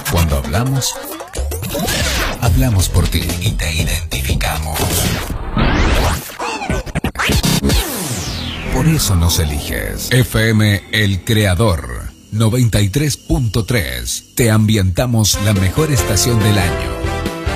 Cuando hablamos, hablamos por ti y te identificamos. Por eso nos eliges. FM El Creador 93.3. Te ambientamos la mejor estación del año.